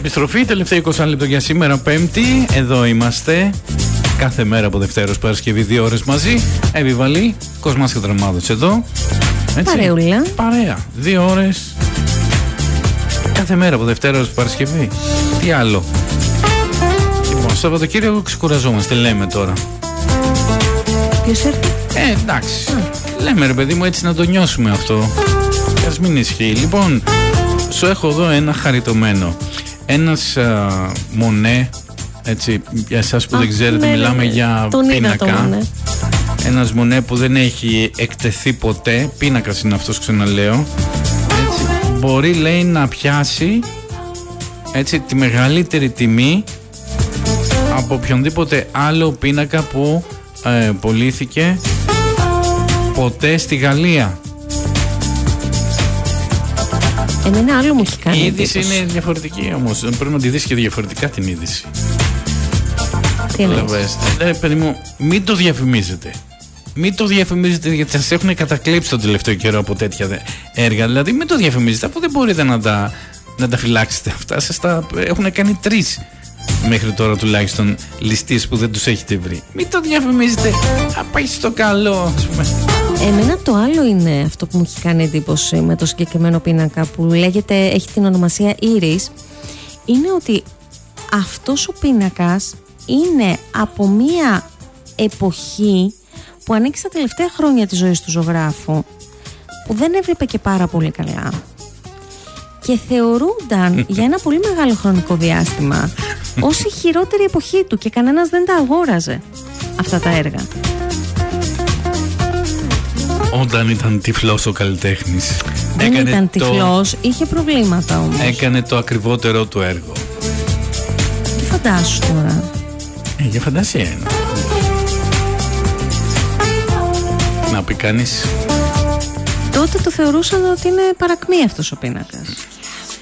επιστροφή, τελευταία 20 λεπτό για σήμερα, Πέμπτη. Εδώ είμαστε. Κάθε μέρα από Δευτέρα ως Παρασκευή, 2 ώρες μαζί. Επιβαλή, Κοσμάς και Δραμάδος εδώ. Έτσι. Παρεούλα. Παρέα. 2 ώρες. Κάθε μέρα από Δευτέρα ως Παρασκευή. Τι άλλο. Λοιπόν, Σαββατοκύριακο ξεκουραζόμαστε, λέμε τώρα. Ποιος έρθει? Εντάξει. Λέμε ρε παιδί μου, έτσι να το νιώσουμε αυτό. Ας μην ισχύει. Λοιπόν, σου έχω εδώ ένα χαριτωμένο. Ένας Μονέ, έτσι, για εσάς που δεν ξέρετε, μιλάμε για πίνακα. Ένας Μονέ που δεν έχει εκτεθεί ποτέ. Πίνακας είναι αυτός, ξαναλέω. Έτσι, μπορεί, λέει, να πιάσει, έτσι, τη μεγαλύτερη τιμή από οποιονδήποτε άλλο πίνακα που πωλήθηκε ποτέ στη Γαλλία. Εμένα άλλο μου έχει κάνει. Η είδηση είναι διαφορετική όμως. Πρέπει να τη δεις και διαφορετικά την είδηση. Τι εννοείς? Παιδί μου, μην το διαφημίζετε. Μην το διαφημίζετε, γιατί σας έχουν κατακλείψει τον τελευταίο καιρό από τέτοια έργα. Δηλαδή, μην το διαφημίζετε, αφού δεν μπορείτε να τα φυλάξετε αυτά. Σας τα έχουν κάνει 3 μέχρι τώρα τουλάχιστον ληστείς που δεν τους έχετε βρει. Μην το διαφημίζετε. Θα πάει στο καλό, ας πούμε. Εμένα το άλλο είναι αυτό που μου έχει κάνει εντύπωση με το συγκεκριμένο πίνακα που λέγεται, έχει την ονομασία Iris. Είναι ότι αυτός ο πίνακας είναι από μία εποχή που ανήκει στα τελευταία χρόνια της ζωής του ζωγράφου, που δεν έβλεπε και πάρα πολύ καλά και θεωρούνταν για ένα πολύ μεγάλο χρονικό διάστημα ως η χειρότερη εποχή του και κανένας δεν τα αγόραζε αυτά τα έργα. Όταν ήταν τυφλός ο καλλιτέχνης. Δεν ήταν τυφλός, είχε προβλήματα όμως. Έκανε το ακριβότερο του έργο. Τι φαντάσου τώρα. Για φαντασία είναι. Να πει κανείς. Τότε το θεωρούσαν ότι είναι παρακμή αυτός ο πίνακας.